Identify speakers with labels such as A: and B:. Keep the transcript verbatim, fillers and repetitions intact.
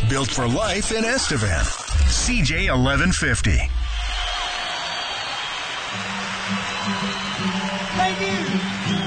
A: built for life in Estevan. C J eleven fifty.